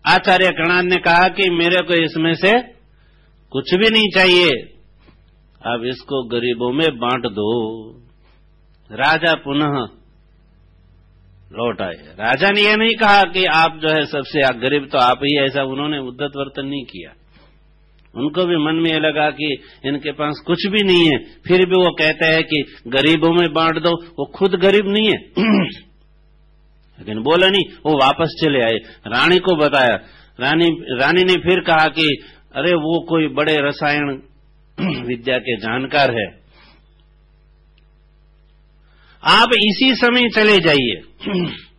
आचार्य कणाद ने कहा कि मेरे को इसमें से कुछ भी नहीं चाहिए, अब इसको गरीबों में बांट दो। राजा पुनः लौट आए। राजा ने यह नहीं कहा कि आप जो है सबसे गरीब तो आप ही, ऐसा उन्होंने उद्धत वर्तन नहीं किया। उनको भी मन में ये लगा कि इनके पास कुछ भी नहीं है, फिर भी वो कहते हैं कि गरीबों में बांट दो, वो खुद गरीब नहीं है। लेकिन बोला नहीं, वो वापस चले आए, रानी को बताया। रानी ने फिर कहा कि अरे वो कोई बड़े रसायन विद्या के जानकार है, आप इसी समय चले जाइए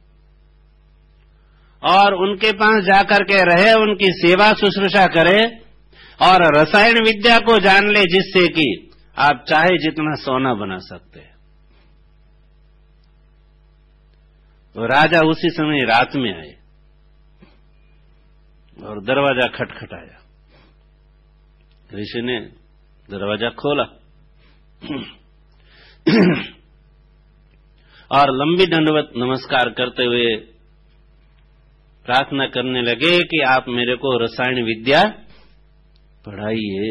और उनके पास जाकर के रहे, उनकी सेवा शुश्रूषा करे और रसायन विद्या को जान ले, जिससे कि आप चाहे जितना सोना बना सकते हैं। तो राजा उसी समय रात में आए और दरवाजा खटखटाया। ऋषि ने दरवाजा खोला और लंबी दंडवत नमस्कार करते हुए प्रार्थना करने लगे कि आप मेरे को रसायन विद्या पढ़ाइए।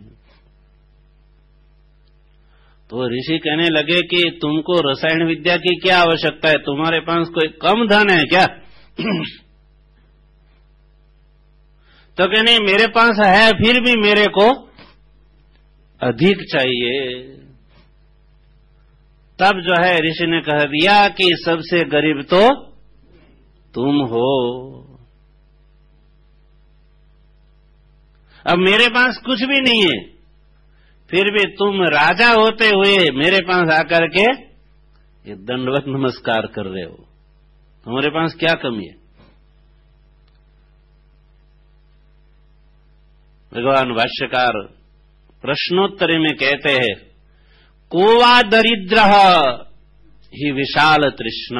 तो ऋषि कहने लगे कि तुमको रसायन विद्या की क्या आवश्यकता है, तुम्हारे पास कोई कम धन है क्या? तो कहने मेरे पास है, फिर भी मेरे को अधिक चाहिए। तब जो है ऋषि ने कह दिया कि सबसे गरीब तो तुम हो। अब मेरे पास कुछ भी नहीं है, फिर भी तुम राजा होते हुए मेरे पास आकर के ये दंडवत नमस्कार कर रहे हो, तुम्हारे पास क्या कमी है? भगवान भाष्यकार प्रश्नोत्तरी में कहते हैं, कोवा दरिद्र ही विशाल तृष्ण।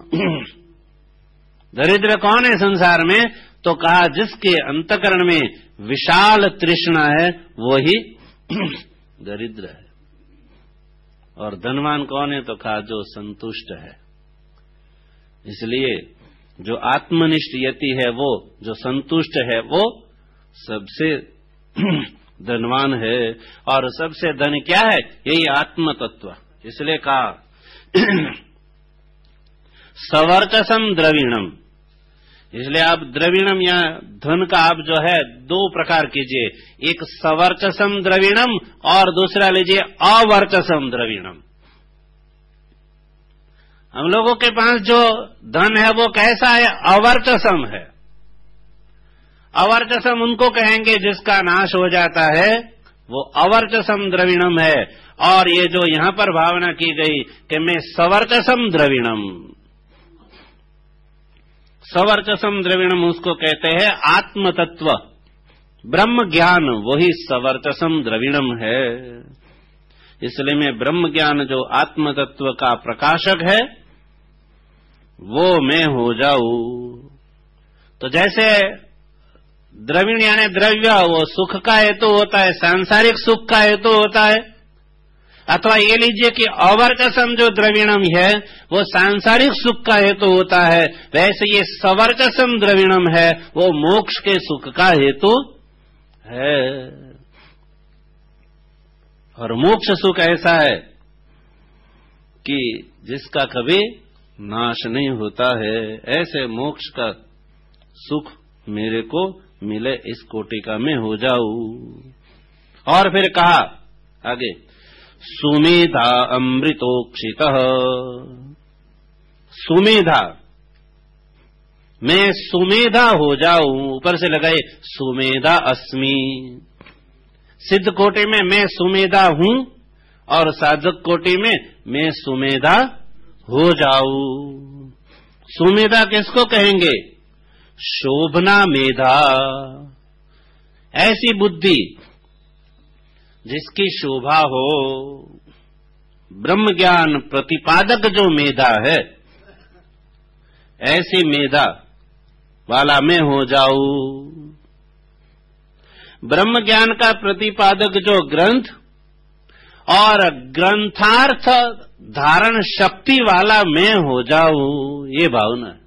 दरिद्र कौन है संसार में? तो कहा जिसके अंतकरण में विशाल तृष्णा है वो ही दरिद्र है। और धनवान कौन है? तो कहा जो संतुष्ट है। इसलिए जो आत्मनिष्ठ यति है, वो जो संतुष्ट है, वो सबसे धनवान है। और सबसे धन क्या है? यही आत्म तत्व। इसलिए कहा सवर्चसम द्रविणम। इसलिए आप द्रविणम या धन का आप जो है दो प्रकार कीजिए, एक सवर्चसम द्रविणम और दूसरा लीजिए अवर्चसम द्रविणम। हम लोगों के पास जो धन है वो कैसा है? अवर्चसम है। अवर्चसम उनको कहेंगे जिसका नाश हो जाता है, वो अवर्चसम द्रविणम है। और ये जो यहां पर भावना की गई कि मैं सवर्चसम द्रविणम, सवर्चसम द्रविणम उसको कहते हैं आत्म तत्व, ब्रह्म ज्ञान, वही सवर्चसम द्रविणम है। इसलिए मैं ब्रह्म ज्ञान जो आत्म तत्व का प्रकाशक है वो मैं हो जाऊं। तो जैसे द्रविण यानी द्रव्य, वो सुख का हेतु होता है, सांसारिक सुख का हेतु होता है। अथवा ये लीजिए कि अवर्चसम जो द्रविणम है वो सांसारिक सुख का हेतु होता है, वैसे ये सवर्चसम द्रविणम है, वो मोक्ष के सुख का हेतु है। और मोक्ष सुख ऐसा है कि जिसका कभी नाश नहीं होता है। ऐसे मोक्ष का सुख मेरे को मिले, इस कोटिका में हो जाऊं। और फिर कहा आगे, सुमेधा अमृतोक्षितः। सुमेधा, मैं सुमेधा हो जाऊं, ऊपर से लगाए सुमेधा अस्मि। सिद्ध कोटि में मैं सुमेधा हूं और साधक कोटि में मैं सुमेधा हो जाऊं। सुमेधा किसको कहेंगे? शोभना मेधा, ऐसी बुद्धि जिसकी शोभा हो। ब्रह्म ज्ञान प्रतिपादक जो मेधा है, ऐसी मेधा वाला मैं हो जाऊं। ब्रह्म ज्ञान का प्रतिपादक जो ग्रंथ और ग्रंथार्थ धारण शक्ति वाला मैं हो जाऊं, ये भावना है।